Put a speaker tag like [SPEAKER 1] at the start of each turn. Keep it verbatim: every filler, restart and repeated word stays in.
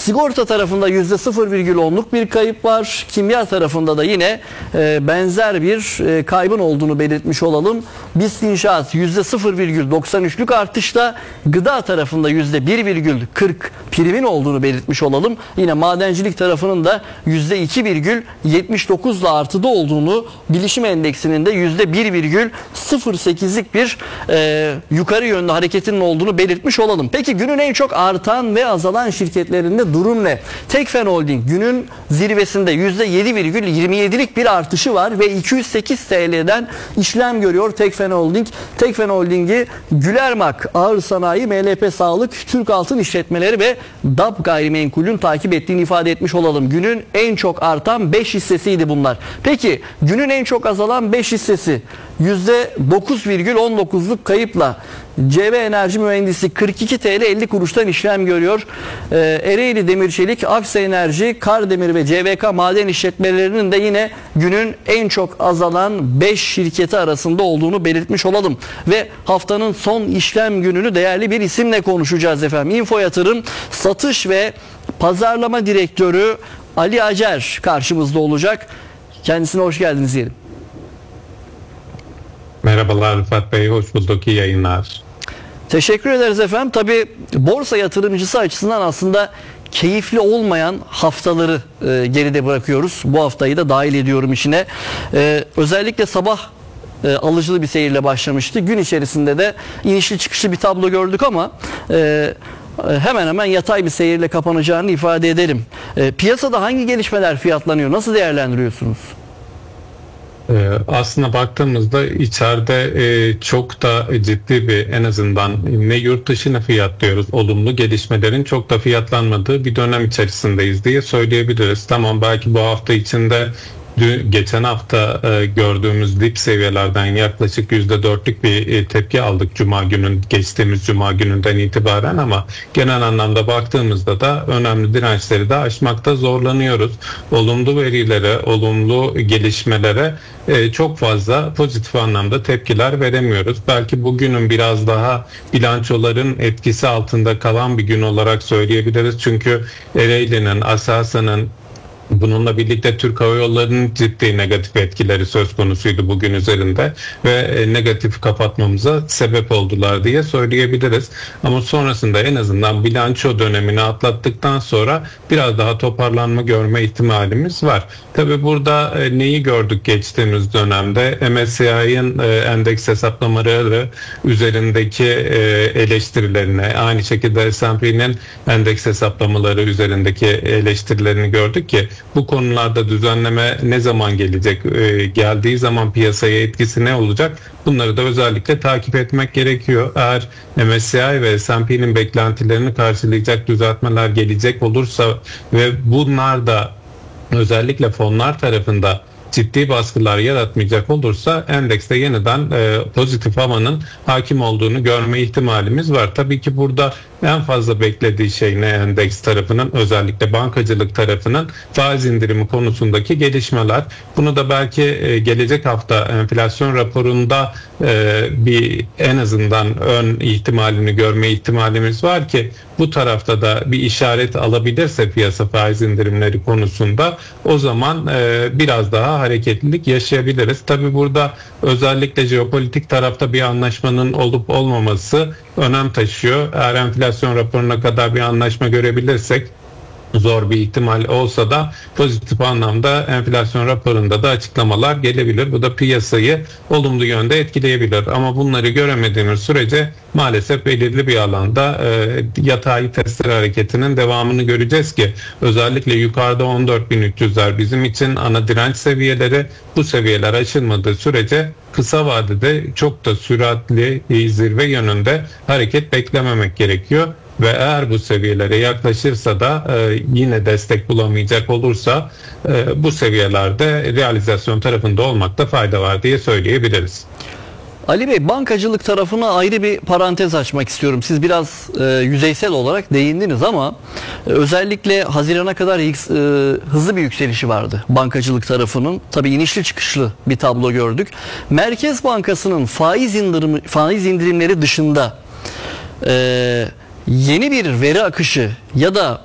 [SPEAKER 1] Sigorta tarafında yüzde sıfır virgül onluk bir kayıp var. Kimya tarafında da yine e, benzer bir e, kaybın olduğunu belirtmiş olalım. BIST İnşaat yüzde sıfır virgül doksan üçlük artışta, gıda tarafında yüzde bir virgül kırk primin olduğunu belirtmiş olalım. Yine madencilik tarafının da yüzde iki virgül yetmiş dokuzla artıda olduğunu, bilişim endeksinin de yüzde bir virgül sıfır sekizlik bir e, yukarı yönlü hareketinin olduğunu belirtmiş olalım. Peki günün en çok artan ve azalan şirketlerinde durum ne? Tekfen Holding günün zirvesinde yüzde yedi virgül yirmi yedilik bir artışı var ve iki yüz sekiz T L'den işlem görüyor Tekfen Holding. Tekfen Holding'i Gülermak Ağır Sanayi, M L P Sağlık, Türk Altın İşletmeleri ve D A P Gayrimenkul'ün takip ettiğini ifade etmiş olalım. Günün en çok artan beş hissesiydi bunlar. Peki günün en çok azalan beş hissesi yüzde dokuz virgül on dokuzluk kayıpla C V Enerji Mühendisi kırk iki T L elli kuruştan işlem görüyor. Ee, Ereğli Demir Çelik, Aksa Enerji, Kardemir ve C V K Maden İşletmelerinin de yine günün en çok azalan beş şirketi arasında olduğunu belirtmiş olalım. Ve haftanın son işlem gününü değerli bir isimle konuşacağız efendim. Info Yatırım Satış ve Pazarlama Direktörü Ali Acar karşımızda olacak. Kendisine hoş geldiniz diyelim.
[SPEAKER 2] Merhabalar Rıfat Bey, hoş bulduk, iyi yayınlar.
[SPEAKER 1] Teşekkür ederiz efendim. Tabii borsa yatırımcısı açısından aslında keyifli olmayan haftaları e, geride bırakıyoruz. Bu haftayı da dahil ediyorum içine. E, özellikle sabah e, alıcılı bir seyirle başlamıştı. Gün içerisinde de inişli çıkışlı bir tablo gördük ama e, hemen hemen yatay bir seyirle kapanacağını ifade edelim. E, piyasada hangi gelişmeler fiyatlanıyor? Nasıl değerlendiriyorsunuz?
[SPEAKER 2] Aslında baktığımızda içeride çok da ciddi bir, en azından ne yurt dışını fiyatlıyoruz, olumlu gelişmelerin çok da fiyatlanmadığı bir dönem içerisindeyiz diye söyleyebiliriz. Tamam, belki bu hafta içinde geçen hafta gördüğümüz dip seviyelerden yaklaşık yüzde dörtlük bir tepki aldık Cuma günün, geçtiğimiz Cuma gününden itibaren, ama genel anlamda baktığımızda da önemli dirençleri de aşmakta zorlanıyoruz. Olumlu verilere, olumlu gelişmelere çok fazla pozitif anlamda tepkiler veremiyoruz. Belki bugünün biraz daha bilançoların etkisi altında kalan bir gün olarak söyleyebiliriz. Çünkü Ereğli'nin, Aselsan'ın, bununla birlikte Türk Hava Yolları'nın ciddi negatif etkileri söz konusuydu bugün üzerinde ve negatif kapatmamıza sebep oldular diye söyleyebiliriz. Ama sonrasında en azından bilanço dönemini atlattıktan sonra biraz daha toparlanma görme ihtimalimiz var. Tabii burada neyi gördük geçtiğimiz dönemde? M S C I'nin endeks hesaplamaları üzerindeki eleştirilerini, aynı şekilde S and P'nin endeks hesaplamaları üzerindeki eleştirilerini gördük ki bu konularda düzenleme ne zaman gelecek, ee, geldiği zaman piyasaya etkisi ne olacak? Bunları da özellikle takip etmek gerekiyor. Eğer M S C I ve S and P'nin beklentilerini karşılayacak düzeltmeler gelecek olursa ve bunlar da özellikle fonlar tarafında ciddi baskılar yaratmayacak olursa endekste yeniden e, pozitif havanın hakim olduğunu görme ihtimalimiz var. Tabii ki burada en fazla beklediği şey ne endeks tarafının, özellikle bankacılık tarafının faiz indirimi konusundaki gelişmeler. Bunu da belki e, gelecek hafta enflasyon raporunda e, bir en azından ön ihtimalini görme ihtimalimiz var ki bu tarafta da bir işaret alabilirse piyasa faiz indirimleri konusunda, o zaman e, biraz daha hareketlilik yaşayabiliriz. Tabii burada özellikle jeopolitik tarafta bir anlaşmanın olup olmaması önem taşıyor. Eğer enflasyon raporuna kadar bir anlaşma görebilirsek, zor bir ihtimal olsa da pozitif anlamda enflasyon raporunda da açıklamalar gelebilir. Bu da piyasayı olumlu yönde etkileyebilir. Ama bunları göremediğimiz sürece maalesef belirli bir alanda e, yatay testler hareketinin devamını göreceğiz ki özellikle yukarıda on dört bin üç yüzler bizim için ana direnç seviyeleri. Bu seviyeler aşılmadığı sürece kısa vadede çok da süratli e, zirve yönünde hareket beklememek gerekiyor. Ve eğer bu seviyelere yaklaşırsa da e, yine destek bulamayacak olursa e, bu seviyelerde realizasyon tarafında olmakta fayda var diye söyleyebiliriz.
[SPEAKER 1] Ali Bey, bankacılık tarafına ayrı bir parantez açmak istiyorum. Siz biraz e, yüzeysel olarak değindiniz ama e, özellikle Haziran'a kadar e, hızlı bir yükselişi vardı bankacılık tarafının. Tabii inişli çıkışlı bir tablo gördük. Merkez Bankası'nın faiz indirimi, faiz indirimleri dışında e, yeni bir veri akışı ya da